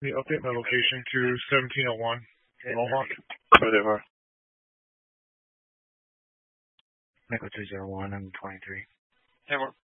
We update my location to 1701 Mohawk. Whatever. Echo 201, I'm 23. Hey,